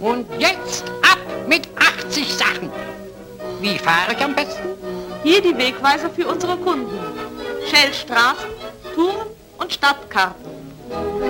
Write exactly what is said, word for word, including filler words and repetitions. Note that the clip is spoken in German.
Und jetzt ab mit achtzig Sachen. Wie fahre ich am besten? Hier die Wegweiser für unsere Kunden. Schellstraßen, Touren und Stadtkarten.